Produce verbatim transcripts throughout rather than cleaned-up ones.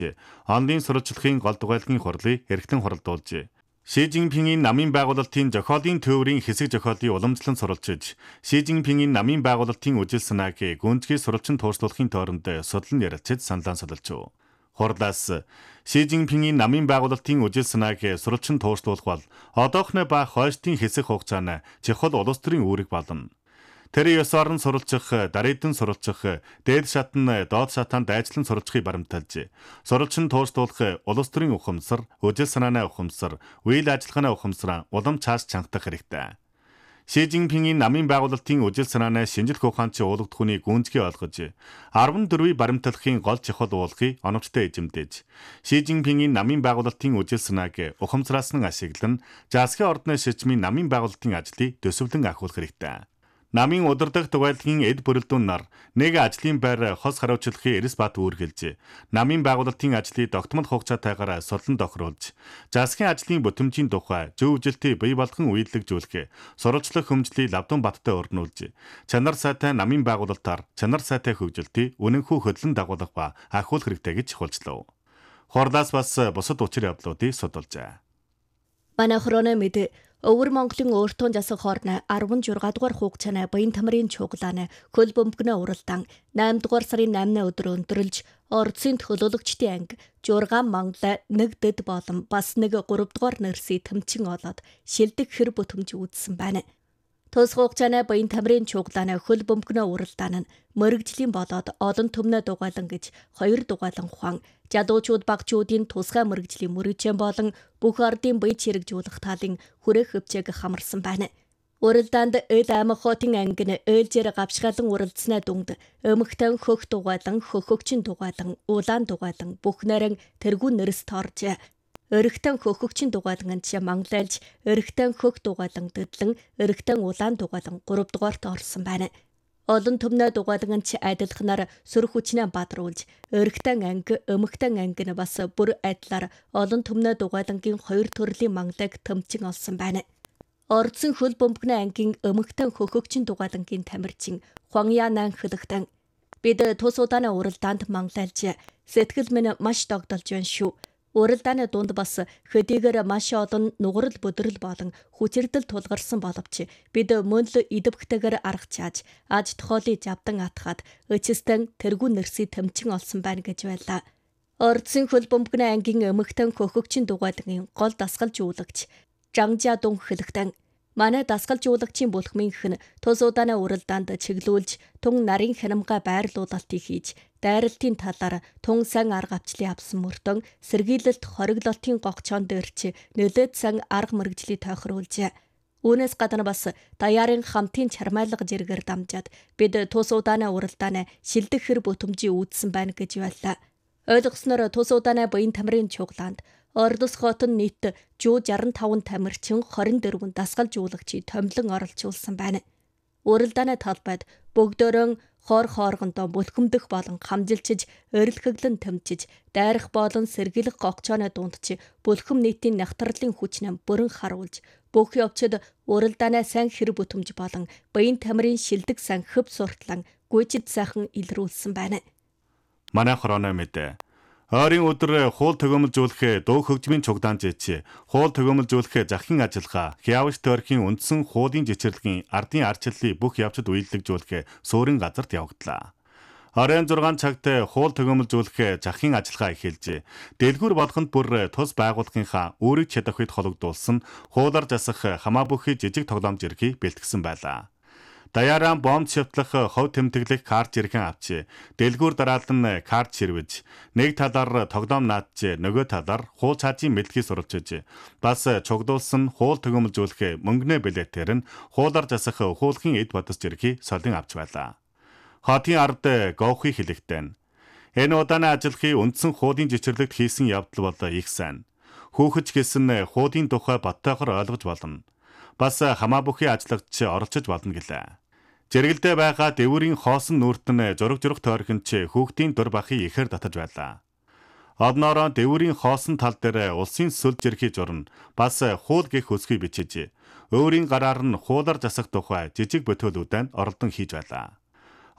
онлайн сурвалжлагын гол дугуйлгын хурлыг эргэтэн хуралдуулжээ. Ши Цзиньпингийн намын байгуулалтын зохиолын төвөрийн хэсэг зохиолыг уламжлан сурвалжиж, Ши Цзиньпингийн намын байгуулалтын үжил санааг гүнзгий сурвалжин тууршлуулахын торонд судлан ярилцаж саналаа солилцов. Хурлаас Ши Цзиньпингийн намын байгуулалтын үжил санааг сурвалжин тууршлуулах бол одоохны ба хойштын хэсэг хугацаанд чухал улс төрийн үүрэг болно. Тэр ёсоор нь сурвалжих, дарийдан сурвалжих, дээд шатн доод шатаанд дайчлан сурвалжихыг баримталж, сурвалжин тууршлуулах улс төрийн ухамсар, үжил санааны ухамсар, үйл ажиллагааны ухамсар улам цааш чангах хэрэгтэй. Ши Цзиньпингийн намын байгуулалтын үжил санааны шинжлэх ухаанч уулгадах хүнийг гүнзгий ойлгож, арван дөрвийг баримтлахын гол чухал уулгыг оновчтой эзэмдэж, Ши Цзиньпингийн намын байгуулалтын үжил санааг ухамсараас нь ашиглан, засгийн ордны шижмийн намын байгуулалтын ажлыг төсөвлөн ахиулах хэрэгтэй. Намын удирдах дугуйлгын эд бүрэлдэхүүн нар нэг ажлын байр хос хариуцлагын эрс бат үүргэлж, намын байгуулалтын ажлыг тогтмол хугацаатайгаар судлан тохируулж, засгийн ажлын бүтэмжийн тухай зөв үжилтийг бий болгон үйлдвэрлэж, сурвалжлах хөмжлийг лавдан баттай өрнүүлж, чанар сайтай намын байгуулалтаар чанар сайтай хөгжилтийг үнэнхүү хөдлөн дагуулах ба ахиулах хэрэгтэй гэж хулжлав. Хурлаас бас бусад учир явдлуудыг судалжээ. Манай хроно мэд Өвөр Монголын өөртөө засаг хоорны арван жургаан дугаар хугацааны баян тамирын чуглааны хөл бөмбөгнөө уралдаан найман дугаар сарын наймны өдөр өндөрлж, ордсын төлөөлөгчдийн анги жургаан Монголоо нэг дэд болон бас нэг гурав дугаар нэрсийг тэмцэн олоод шилдэг хэр бүтэмж үүссэн байна. Тус хугацааны баян тамирын чуглааны хөл бөмбөгнөө уралдаан нь мөрөгжлийн болоод олон төмнө дугаалan гэж хоёр дугаалan ухаан жадуучууд багчуудын тусгай мөрөгжлийн мөрөжэн болон бүх ардын бие чирэгжүүлэх талын хүрээх хөвчээг хамарсан байна. Уралдаанд эл аймаг хотын анги нь ээлжээр гавшгаалan уралдсны дүнд өмхтэн хөх дугаалan хөхөгчин дугаалan улаан дугаалан бүх нарийн тэргүүн нэрс тоорж, өргөтэн хөхөгчин дугаалan нь Монголайлж өргөтэн хөх дугаалан дэдлэн өргөтэн улаан дугаалан гурав дугаарт орсон байна. Олон төмнө дугаалan нь адилхнаар сөрөх хүчнээ бадруулж, өргөтэн анги, өмхтэн анги нь бас бүр адилаар олон төмнө дугаалангийн хоёр төрлийн Монголыг тэмцэн олсон байна. Ордсын хөл бөмбөгний ангийн өмхтэн хөхөгчин дугаалангийн тамирчин Хуаньянан хөлөгтөн бид тус удааны уралдаанд Монголайлж сэтгэл минь маш догдолж байна шүү. Уралдааны дунд бас хөдийгээр маш олон нугарал бүдрэл болон хүчирдэл тулгарсан боловч бид мөн л идэвхтэйгээр арга чааж аж тохиолыг завдан атгаад өчстэн тэргүүн нэрсийг тэмцэн олсон байна гэж байлаа. Ордсын хөл бөмбөгний ангийн өмхтэн хөхөгчин дугаалангийн гол дасгалжуулагч Жангжа Дун хөлөгтөн манай дасгалжуулагчийн бүлхмийнх нь тус удааны уралдаанд чиглүүлж тун нарийн хянамгай байрлуулалтыг хийж дайралтын талаар тун сан арга авчлыг авсан мөртөн сэргийлэлт хориглолтын гогчоон дээрч нөлөөд сан арга мэргэжлийг тохируулжээ. Үүнээс гадна бас даяарын хамтын чармайлга зэрэгээр дамжаад бид тус удааны уралдааны шилдэг хэр бүтэмжийг үүдсэн байна гэж байлаа. Ойлгосноор тус удааны баян тамирын чуглаанд Ордос хотон нийт жуу шаран таван тамирчин хорин дөрвөн дасгалжуулагчийг томилон оролцуулсан байна. Уралдааны талбайд бүгдөөрөө хоор хооргондоо бүлхэмдэх болон хамжилчиж, орилхэглэн тэмчиж, дайрах болон сэргийлэх гогчооны дундч бүлхэм нийтийн нягтралын хүчнээ бүрэн харуулж, бүх явцад уралдааны сайн хэр бүтэмж болон баян тамирын шилдэг сан хөв суртлан гүйцэд сайхан илрүүлсэн байна. Манай хроно мэдээ. Ойрын өдөр хуул төгөөмөлжүүлэх дуу хөгжмийн чугдаан жийч, хуул төгөөмөлжүүлэх захын ажиллагаа, хявж тойрхийн үндсэн хуулийн жичирлэгийн ардын арчлалыг бүх явцад үйлдвэрлэж суурин газарт явагдлаа. Оройн зургаан цагт хуул төгөөмөлжүүлэх захын ажиллагаа эхэлж, дэлгүүр болгонд бүр тус байгууллагынхаа үүрэг чадахуйд хологдуулсан хуулаар засах хамаа бүхий жижиг тоглоомж ирхийг бэлтгэсэн байлаа. Даяараа бомб шивтлах хов тэмдэглэх карт жиргэн авч, дэлгүүр дараалан карт ширвэж, нэг талаар тоглоом наадж, нөгөө талаар хуул цаажийн мэдлэгийг суралцж, бас чугдуулсан хуул төгөөмөлжүүлэх мөнгөний билетээр нь хуулаар засах хуулхийн эд бодос жиргийг солин авч байлаа. Хотын ард гоохи хэлэгтэн. Энэ удааны ажиллахыг үндсэн хуулийн жичирлэгт хийсэн явдал бол их сайн. Хүүхэж гэсэн хуулийн тухай баттайхор ойлгож болно. Бас хамаа бүхий ажиллагч оролцож болно гэлээ. Жиргэлдээ байгаа дэвүүрийн хоосон нүртэн зураг зураг тойрхонч хүүхдийн дур бахыг ихээр татаж байлаа. Одноороо дэвүүрийн хоосон тал дээр улсын сүл жирхий журна бас хуул гэх хөсгий бичиж, өөрийн гараар нь хуулаар засах тухай жижиг бүтээлүүдэн оролдон хийж байлаа.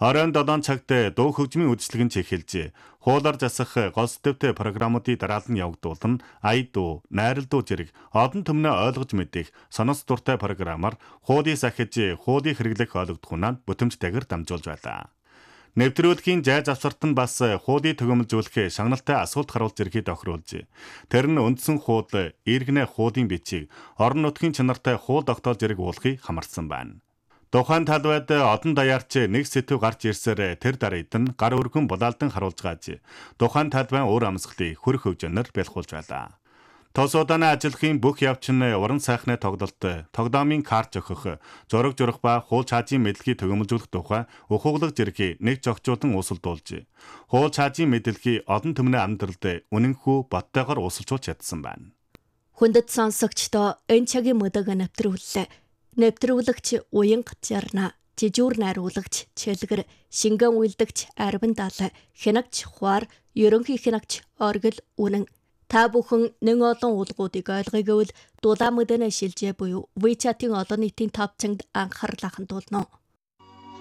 Оройн долоон цагт дуу хөгжмийн үйлчлэг нь эхэлжээ. Хуулаар засах голс дэвтэй програмуудыг дараалан явагдуулна. Ая дуу, найрал дуу зэрэг одон түмнээ ойлгож мэдэх сонос дуртай програмаар хуулийг сахиж, хуулийг хэрэглэх ойлгох хүнаа бүтэмжтэйгээр дамжуулж байлаа. Нэвтрүүлгийн жайз авсарт нь бас хуулийг төгөмөлжүүлэх шагналтай асуулт харуулж ирэхэд тохируулжээ. Тэр нь үндсэн хууль, иргэнэ хуулийн бичиг, орон нутгийн чанартай хууль тогтоолж ирэх уулахыг хамарсан байна. Тухайн талбайд одон даяарч нэг сэтв гарч ирсээр тэр дараид нь гар өргөн булаалдан харуулж gaaj. Тухайн талбайн уур амьсгалыг хөрөх хөвжөнөр бэлхуулж байлаа. Тос удааны ажиллахын бүх явц нь уран сайхны тоглолт, тоглоомын карт зохих, зураг зурах ба хуул чаажийн мэдлэгийг төгөмөлжүүлэх тухай ухуулгаж ирэх нэг зохицуулан усалдуулж. Хуул чаажийн мэдлэгийг одон түмний амьдралд үнэнхүү боттойгоор усалжуулж чадсан байна. Хүндэт сонсогчдоо энэ цагийн мөдөг нэвтрүүллээ. Нэвтрүүлэгч уянга жарна, жижүүр найруулагч чэлгэр, шингэн үйлдэгч арвин дал, хянагч хуар, ерөнхий хянагч оргил үнэн. Та бүхэн нэг олон уулгуудыг ойлгоё гэвэл дулаан мэдэнэ шилжээ буюу WeChat-ийн олон нийтийн товчонд анхаарал хандуулно.